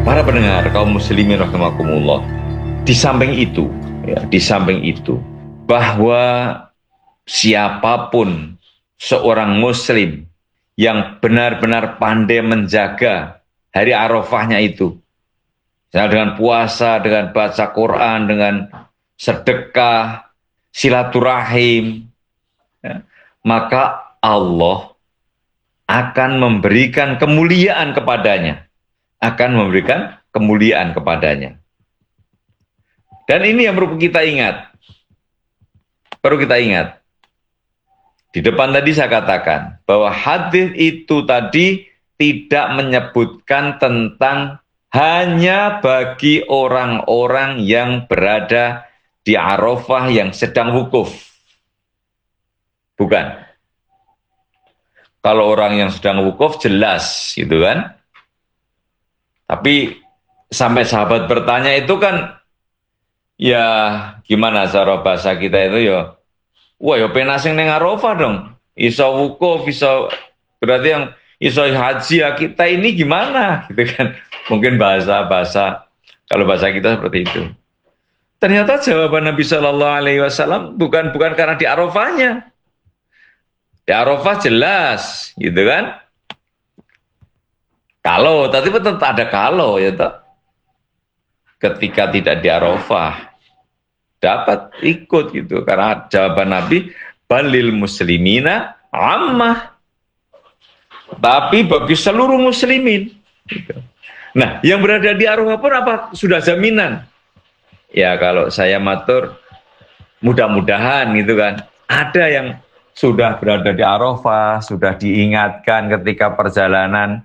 Para pendengar kaum muslimin rahimakumullah, di samping itu, bahwa siapapun seorang muslim yang benar-benar pandai menjaga hari Arafahnya itu, dengan puasa, dengan baca Quran, dengan sedekah, silaturahim, ya, maka Allah akan memberikan kemuliaan kepadanya. Dan ini yang perlu kita ingat. Di depan tadi saya katakan bahwa hadis itu tadi tidak menyebutkan tentang hanya bagi orang-orang yang berada di Arafah yang sedang wukuf. Bukan. Kalau orang yang sedang wukuf jelas gitu kan. Tapi sampai sahabat bertanya itu kan, ya gimana cara bahasa kita itu ya, wah ya penasing neng Arafah dong, iso wukuf, iso berarti yang iso haji ya kita ini gimana gitu kan. Mungkin bahasa kalau bahasa kita seperti itu. Ternyata jawaban Nabi Shallallahu Alaihi Wasallam bukan karena di Arafahnya. Di Arafah jelas gitu kan. Kalau, tapi tetap ada kalau ya toh. Ketika tidak di Arafah dapat ikut gitu, karena jawaban Nabi balil muslimina ammah, tapi bagi seluruh muslimin gitu. Nah yang berada di Arafah pun apa sudah jaminan ya, kalau saya matur mudah-mudahan gitu kan, ada yang sudah berada di Arafah, sudah diingatkan ketika perjalanan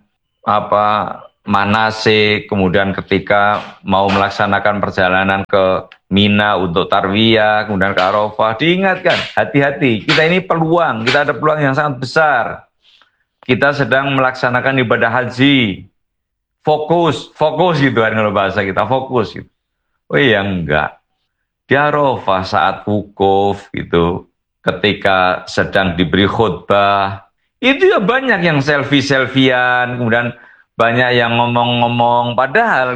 manasik, kemudian ketika mau melaksanakan perjalanan ke Mina untuk tarwiyah, kemudian ke Arafah, diingatkan, hati-hati, kita ini peluang, kita ada peluang yang sangat besar. Kita sedang melaksanakan ibadah haji, fokus gitu kan kalau bahasa kita, fokus gitu. Oh iya enggak, di Arafah saat wukuf gitu, ketika sedang diberi khutbah, itu ya banyak yang selfie-selfian, kemudian banyak yang ngomong-ngomong, padahal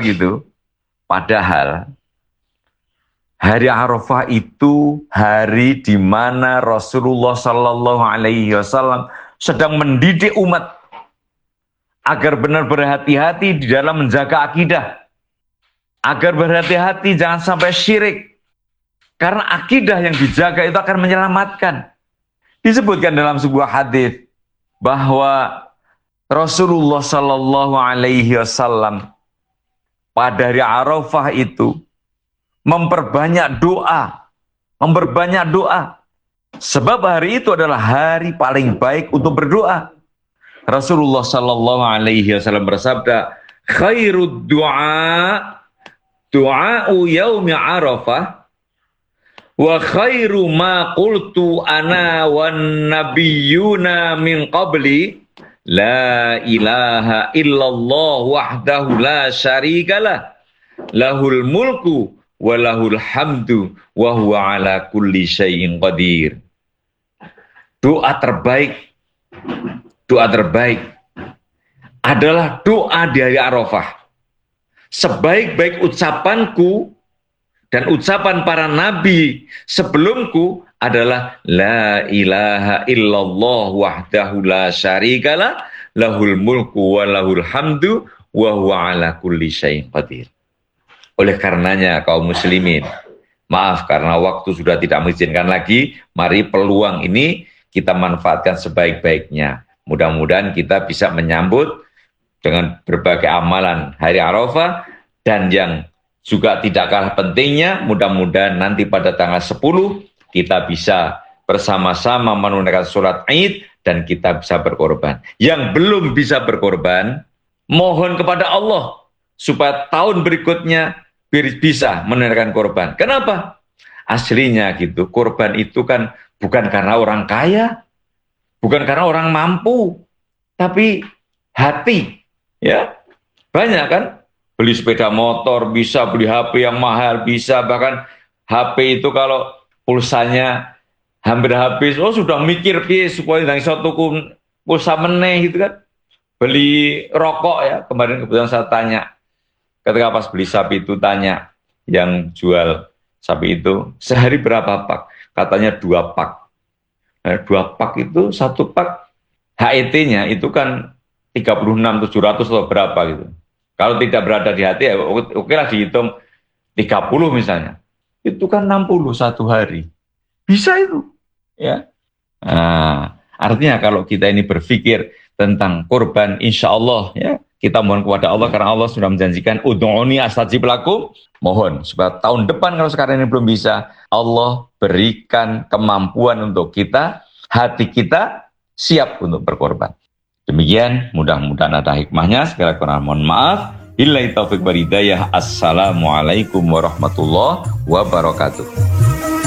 hari Arafah itu hari di mana Rasulullah Shallallahu Alaihi Wasallam sedang mendidik umat agar benar berhati-hati di dalam menjaga akidah, agar berhati-hati jangan sampai syirik. Karena akidah yang dijaga itu akan menyelamatkan. Disebutkan dalam sebuah hadis bahwa Rasulullah Shallallahu Alaihi Wasallam pada hari Arafah itu memperbanyak doa. Sebab hari itu adalah hari paling baik untuk berdoa. Rasulullah Shallallahu Alaihi Wasallam bersabda, khairud du'a'u yaumi Arafah, wa khairu ma qultu ana wan nabiyyuna min qabli, la ilaha illallah wahdahu la syarikalah, lahul mulku wa lahul hamdu wa huwa ala kulli syai'in qadir. Doa terbaik adalah doa di hari Arafah. Sebaik-baik ucapanku dan ucapan para nabi sebelumku adalah la ilaha illallah wahdahu la syarikalah, lahul mulku wa lahul hamdu wa huwa ala kulli syai'in qadir. Oleh karenanya kaum muslimin, maaf karena waktu sudah tidak mengizinkan lagi, mari peluang ini kita manfaatkan sebaik-baiknya. Mudah-mudahan kita bisa menyambut dengan berbagai amalan hari Arafah, dan yang juga tidak kalah pentingnya, mudah-mudahan nanti pada tanggal 10 kita bisa bersama-sama menunaikan sholat Id dan kita bisa berkorban. Yang belum bisa berkorban, mohon kepada Allah supaya tahun berikutnya bisa menunaikan korban. Kenapa? Aslinya gitu, korban itu kan bukan karena orang kaya, bukan karena orang mampu, tapi hati. Ya, banyak kan? Beli sepeda motor bisa, beli HP yang mahal bisa, bahkan HP itu kalau pulsanya hampir habis, oh sudah mikir supaya nang iso tuku pulsa meneh gitu kan. Beli rokok ya, kemarin kebetulan saya tanya ketika pas beli sapi itu tanya yang jual sapi itu, sehari berapa pak? Katanya 2 pak. Nah, 2 pak itu, 1 pak HET-nya itu kan 36.700 atau berapa gitu. Kalau tidak berada di hati, ya oke lah dihitung 30 misalnya. Itu kan 60 1 hari. Bisa itu. Ya. Nah, artinya kalau kita ini berpikir tentang korban, insya Allah ya, kita mohon kepada Allah karena Allah sudah menjanjikan ud'uni astajib lakum. Mohon supaya tahun depan kalau sekarang ini belum bisa, Allah berikan kemampuan untuk kita, hati kita siap untuk berkorban. Demikian, mudah-mudahan ada hikmahnya. Segala kurang mohon maaf. Billahi taufiq wal hidayah. Assalamualaikum warahmatullahi wabarakatuh.